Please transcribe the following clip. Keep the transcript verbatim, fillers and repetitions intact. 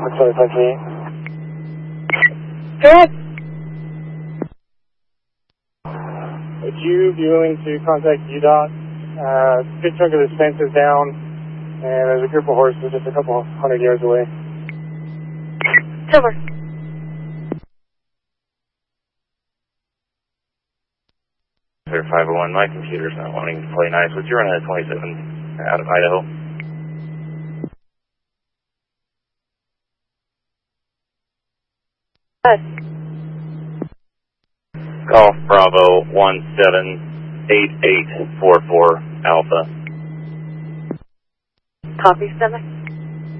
one seven five eight. Go ahead. Would you be willing to contact U DOT? Uh, a good chunk of this fence is down, and there's a group of horses just a couple hundred yards away. Silver. Clear five oh one, my computer's not wanting to play nice. Would you run a twenty-seven out of Idaho? Good. Golf Bravo one seven eight eight four four Alpha. Copy, seven.